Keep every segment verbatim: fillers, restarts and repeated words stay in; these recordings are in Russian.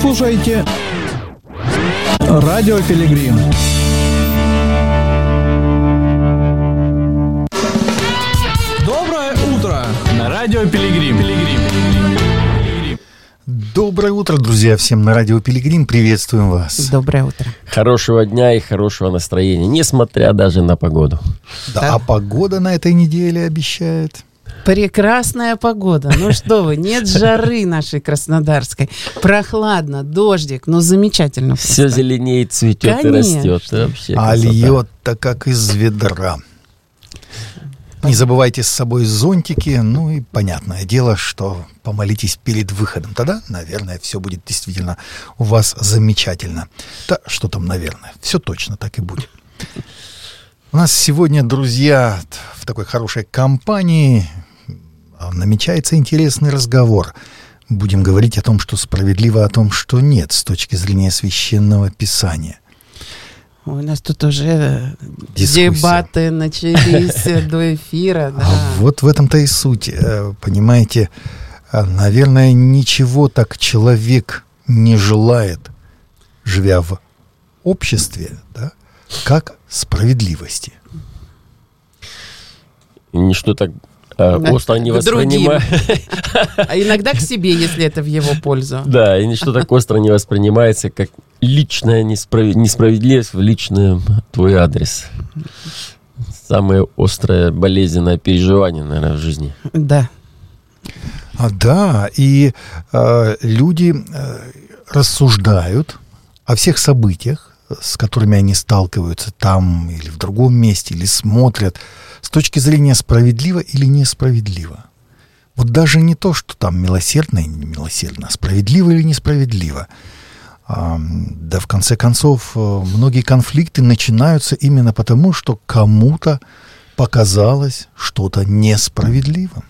слушаете Радио Пилигрим. Доброе утро на Радио Пилигрим. Пилигрим. Доброе утро, друзья, всем на Радио Пилигрим. Приветствуем вас. Доброе утро. Хорошего дня и хорошего настроения, несмотря даже на погоду. Да, Да. а погода на этой неделе обещает. Прекрасная погода. Ну что вы, нет жары нашей краснодарской. Прохладно, дождик, ну замечательно. Все просто. зеленеет, цветет Конечно. и растет. Вообще А красота. льет-то как из ведра. Не забывайте с собой зонтики. Ну и понятное дело, что помолитесь перед выходом. Тогда, наверное, все будет действительно у вас замечательно. Да что там, наверное, все точно так и будет. У нас сегодня, друзья, в такой хорошей компании намечается интересный разговор. Будем говорить о том, что справедливо, о том, что нет, с точки зрения Священного Писания. У нас тут уже Дискуссия. дебаты начались до эфира. Да. А вот в этом-то и суть. Э, Понимаете, э, наверное, ничего так человек не желает, живя в обществе, да, как справедливости. И ничто так э, Да, остро не к другим. воспринимается. А иногда к себе, если это в его пользу. Да, и ничто так остро не воспринимается, как личная несправ- несправедливость в личный твой адрес. Самое острое, болезненное переживание, наверное, в жизни. Да. А, да, и э, люди э, рассуждают о всех событиях, с которыми они сталкиваются там или в другом месте, или смотрят с точки зрения справедливо или несправедливо. Вот даже не то, что там милосердно или не милосердно, справедливо или несправедливо. А, да, в конце концов, э, многие конфликты начинаются именно потому, что кому-то показалось что-то несправедливым.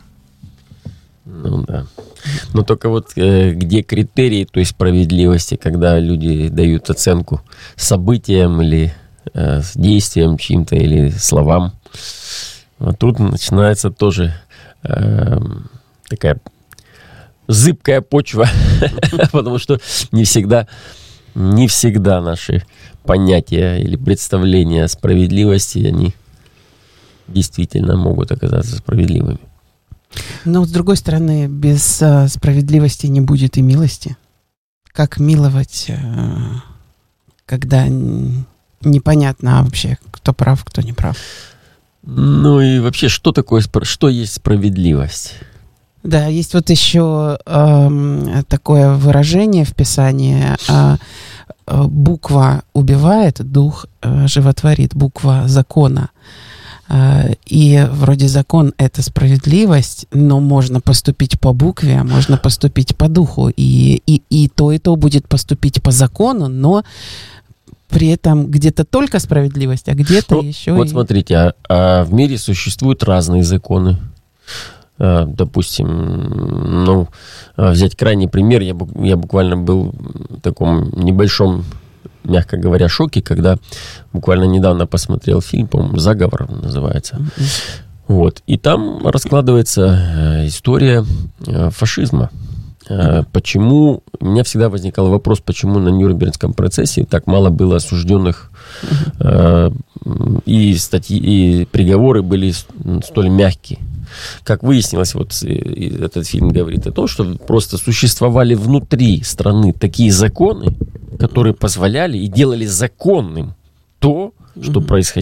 Ну да. Но только вот э, где критерии той справедливости, когда люди дают оценку событиям или э, действиям чьим-то или словам. Вот тут начинается тоже э, такая зыбкая почва, потому что не всегда, не всегда наши понятия или представления о справедливости, они действительно могут оказаться справедливыми. Но, с другой стороны, без а, справедливости не будет и милости. Как миловать, а, когда н- непонятно вообще, кто прав, кто не прав. Ну и вообще, что такое, спра- что есть справедливость? Да, есть вот еще ам, такое выражение в Писании. а, а, буква убивает, дух а, животворит. Буква закона. А, И вроде закон — это справедливость, но можно поступить по букве, а можно поступить по духу. И, и, и то, и то будет поступить по закону, но при этом где-то только справедливость, а где-то Что? еще Вот и... смотрите, а, а в мире существуют разные законы. А, допустим, ну, а, взять крайний пример, я, бу- я буквально был в таком небольшом, мягко говоря, шоке, когда буквально недавно посмотрел фильм, по-моему, «Заговор» называется. Вот. И там раскладывается э, история э, фашизма. Э, почему... У меня всегда возникал вопрос, почему на Нюрнбергском процессе так мало было осужденных, э, и статьи, и приговоры были с- столь мягкие. Как выяснилось, вот э, и этот фильм говорит о том, что просто существовали внутри страны такие законы, которые позволяли и делали законным то, что происходило